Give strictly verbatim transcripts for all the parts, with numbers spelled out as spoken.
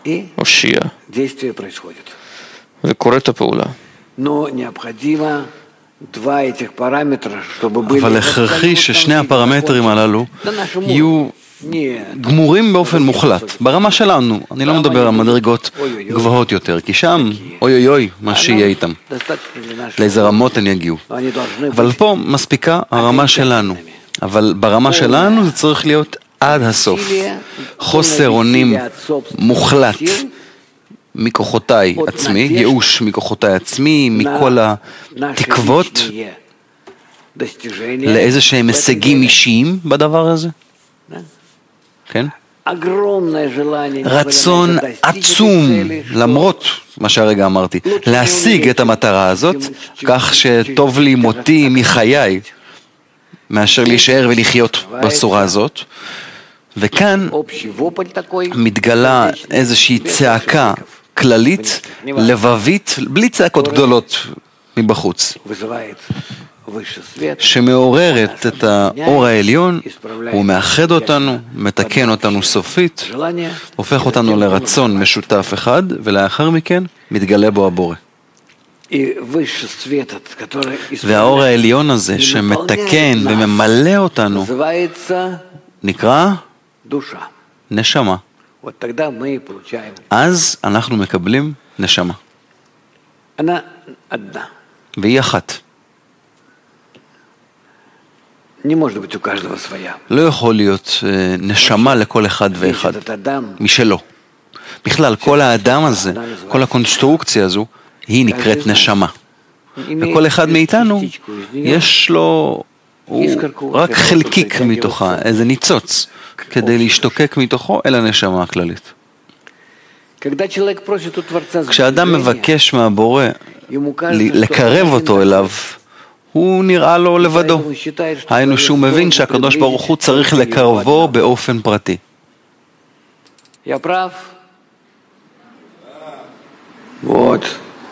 הושיע, וקוראת הפעולה. אבל הכרחי ששני הפרמטרים הללו יהיו גמורים באופן מוחלט, ברמה שלנו. אני לא מדבר על מדרגות גבוהות יותר, כי שם, אוי אוי אוי, מה שיהיה איתם, לאיזה רמות הם יגיעו. אבל פה מספיקה הרמה שלנו, אבל ברמה שלנו זה צריך להיות עד הסוף. חוסר אונים מוחלט מכוחותיי עצמי, ייאוש מכוחותיי עצמי, מכל התקוות לאיזה שהם הישגים אישיים בדבר הזה. כן? רצון עצום, למרות מה שהרגע אמרתי, להשיג את המטרה הזאת, כך שטוב לי מותי מחיי, מאשר להישאר ולחיות בצורה הזאת. וכאן מתגלה איזושהי צעקה כללית, לבבית, בלי צעקות גדולות מבחוץ, שמעוררת את האור העליון, הוא מאחד אותנו, מתקן אותנו סופית, הופך אותנו לרצון משותף אחד, ולאחר מכן מתגלה בו הבורא. והאור העליון הזה שמתקן וממלא אותנו נקרא נשמה. אז אנחנו מקבלים נשמה. והיא אחת. לא יכול להיות נשמה לכל אחד ואחד משלו. בכלל, כל האדם הזה, כל הקונסטרוקציה הזו, היא נקראת נשמה. וכל אחד מאיתנו יש לו, הוא רק חלקיק מתוכה, איזה ניצוץ, כדי להשתוקק מתוכו אל הנשמה הכללית. כשאדם מבקש מהבורא לקרב אותו אליו, הוא נראה לו לבדו. היינו שהוא מבין שהקדוש ברוך הוא צריך לקרבו באופן פרטי. Вот.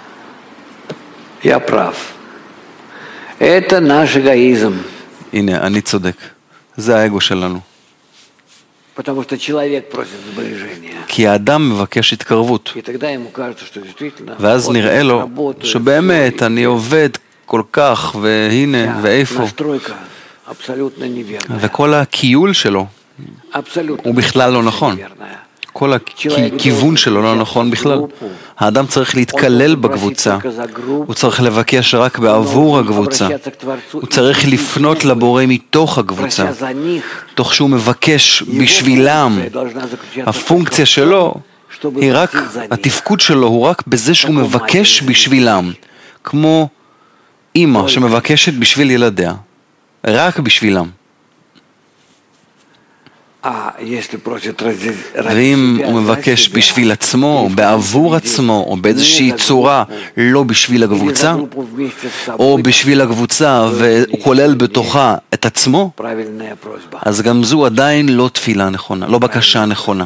Я прав. Это наш эгоизм. הנה, אני צודק. זה האגו שלנו. Потому что человек просит сближения. כי האדם מבקש התקרבות. ואז נראה לו שבאמת אני עובד כל כך, והנה, ואיפה. וכל הכיול שלו הוא בכלל לא נכון. כל הכיוון שלו לא נכון בכלל. האדם צריך להתקלל בקבוצה, הוא צריך לבקש רק בעבור הקבוצה, הוא צריך לפנות לבורא מתוך הקבוצה, תוך שהוא מבקש בשבילם. הפונקציה שלו היא רק, התפקוד שלו הוא רק בזה שהוא מבקש בשבילם, כמו אמא שמבקשת בשביל ילדיה, רק בשבילם. ואם הוא מבקש בשביל עצמו, בעבור עצמו, או באיזושהי צורה, לא בשביל הקבוצה, או בשביל הקבוצה והוא כולל בתוכה את עצמו, אז גם זו עדיין לא תפילה נכונה, לא בקשה נכונה.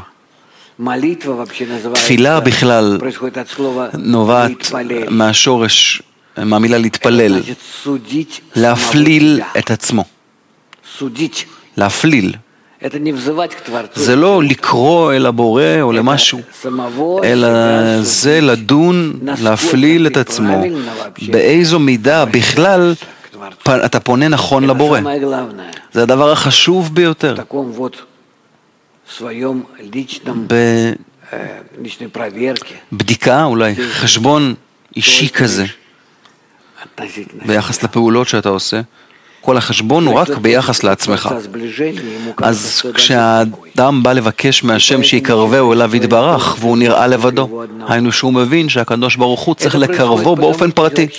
תפילה בכלל נובעת מהשורש, מהמילה להתפלל, להפליל את עצמו. להפליל. זה לא לקרוא אל הבורא או למשהו, אלא זה לדון, להפליל את עצמו. באיזו מידה בכלל אתה פונה נכון לבורא. זה הדבר החשוב ביותר. בבדיקה, אולי חשבון אישי כזה, ביחס לפעולות שאתה עושה. כל החשבון הוא רק ביחס לעצמך. אז כשהאדם בא לבקש מהשם שיקרבהו אליו יתברך, והוא נראה לבדו, היינו שהוא מבין שהקדוש ברוך הוא צריך לקרבו באופן פרטי.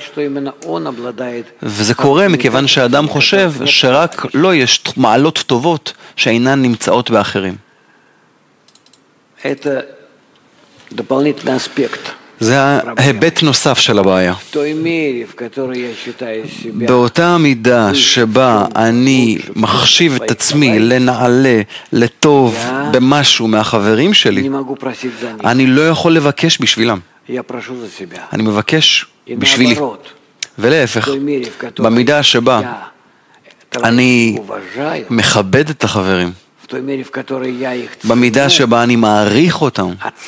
וזה קורה מכיוון שהאדם חושב שרק לא יש מעלות טובות שאינן נמצאות באחרים. זה ההיבט נוסף של הבעיה. באותה מידה שבה אני מחשיב את עצמי לנעלה, לטוב במשהו מהחברים שלי, אני לא יכול לבקש בשבילם. אני מבקש בשבילי. ולהפך, במידה שבה אני מכבד את החברים, במידה שבה אני מעריך אותם,